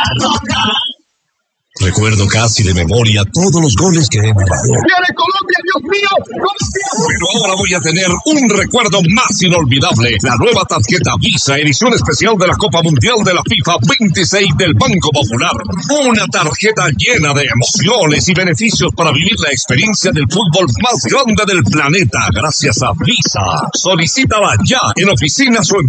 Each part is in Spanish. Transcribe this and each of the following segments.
Recuerdo casi de memoria todos los goles que he narrado. ¡Viene Colombia, Dios mío! ¡Colombia! Pero ahora voy a tener un recuerdo más inolvidable. La nueva tarjeta Visa, edición especial de la Copa Mundial de la FIFA 26 del Banco Popular. Una tarjeta llena de emociones y beneficios para vivir la experiencia del fútbol más grande del planeta, gracias a Visa. Solicítala ya en oficinas o en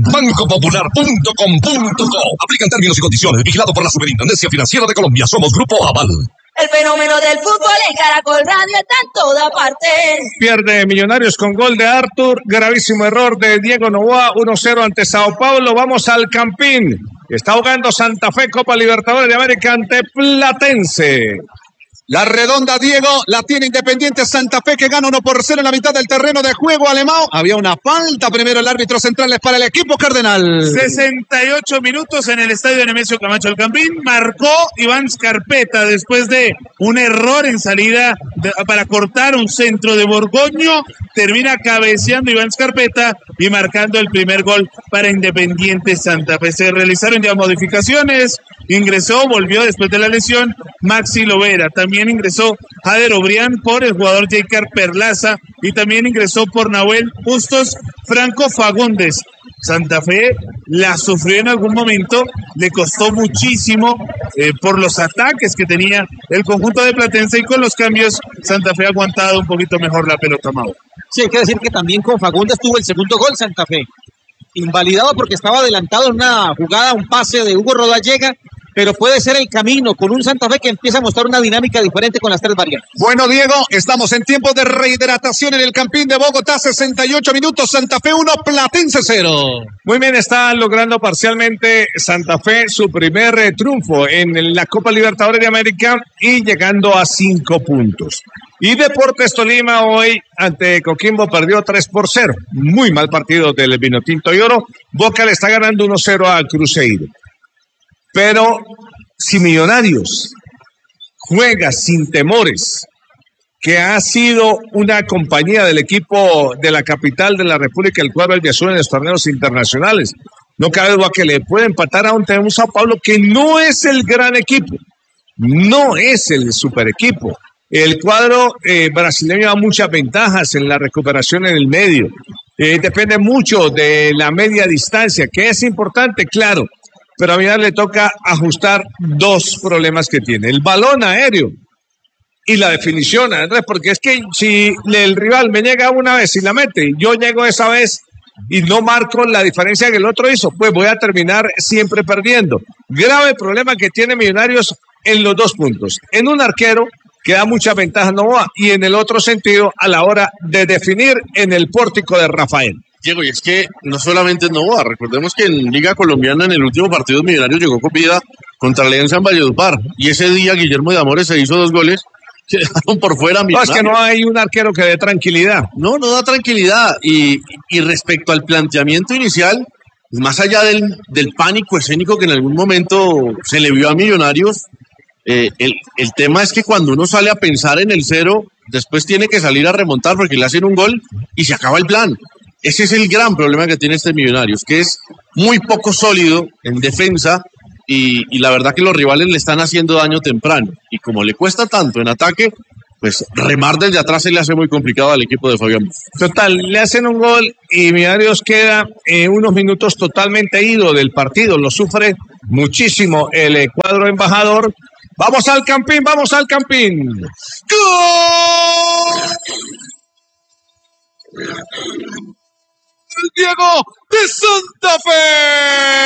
bancopopular.com.co. Aplican términos y condiciones. Vigilado por la Superintendencia Financiera de Colombia. Somos Grupo Aval. El fenómeno del fútbol en Caracol Radio está en toda parte. Pierde Millonarios con gol de Arthur. Gravísimo error de Diego Noboa. 1-0 ante Sao Paulo. Vamos al Campín. Está jugando Santa Fe, Copa Libertadores de América ante Platense. La redonda, Diego, la tiene Independiente Santa Fe, que gana 1-0 en la mitad del terreno de juego alemán. Había una falta, primero el árbitro central es para el equipo cardenal. 68 minutos en el estadio Nemesio Camacho del Campín. Marcó Iván Scarpeta después de un error en salida para cortar un centro de Borgoño. Termina cabeceando Iván Scarpeta y marcando el primer gol para Independiente Santa Fe. Se realizaron ya modificaciones. Ingresó, volvió después de la lesión Maxi Lovera. También ingresó Jader Obrián por el jugador Jaker Perlaza y también ingresó por Nahuel Bustos Franco Fagundes. Santa Fe la sufrió en algún momento, le costó muchísimo por los ataques que tenía el conjunto de Platense, y con los cambios Santa Fe ha aguantado un poquito mejor la pelota, Mau. Sí, hay que decir que también con Fagundes tuvo el segundo gol Santa Fe, invalidado porque estaba adelantado en una jugada, un pase de Hugo Rodallega, pero puede ser el camino con un Santa Fe que empieza a mostrar una dinámica diferente con las tres variantes. Bueno, Diego, estamos en tiempo de rehidratación en el Campín de Bogotá, 68 minutos, Santa Fe 1, Platense 0. Muy bien, está logrando parcialmente Santa Fe su primer triunfo en la Copa Libertadores de América y llegando a 5 puntos. Y Deportes Tolima hoy ante Coquimbo perdió 3-0. Muy mal partido del Vinotinto y Oro. Boca le está ganando 1-0 al Cruzeiro. Pero si Millonarios juega sin temores, que ha sido una compañía del equipo de la capital de la República, el cuadro Azul en los torneos internacionales, no cabe duda que le puede empatar a un Sao Paulo que no es el gran equipo, no es el super equipo. El cuadro brasileño da muchas ventajas en la recuperación en el medio. Depende mucho de la media distancia, que es importante, claro. Pero a Millonarios le toca ajustar dos problemas que tiene. El balón aéreo y la definición, Andrés, porque es que si el rival me llega una vez y la mete, y yo llego esa vez y no marco la diferencia que el otro hizo, pues voy a terminar siempre perdiendo. Grave problema que tiene Millonarios en los 2 puntos. En un arquero que da mucha ventaja Noboa y en el otro sentido a la hora de definir en el pórtico de Rafael. Diego, y es que no solamente es Noboa, recordemos que en Liga Colombiana en el último partido Millonarios llegó con vida contra Alianza en Valledupar, y ese día Guillermo de Amores se hizo 2 goles que dejaron por fuera a Millonarios. No, es que no hay un arquero que dé tranquilidad. No da tranquilidad, y respecto al planteamiento inicial, más allá del pánico escénico que en algún momento se le vio a Millonarios, el tema es que cuando uno sale a pensar en el 0, después tiene que salir a remontar porque le hacen un gol y se acaba el plan. Ese es el gran problema que tiene este Millonarios, que es muy poco sólido en defensa y la verdad que los rivales le están haciendo daño temprano. Y como le cuesta tanto en ataque, pues remar desde atrás se le hace muy complicado al equipo de Fabián. Total, le hacen un gol y Millonarios queda unos minutos totalmente ido del partido. Lo sufre muchísimo el cuadro embajador. ¡Vamos al Campín, vamos al Campín! ¡Gol! El Diego de Santa Fe.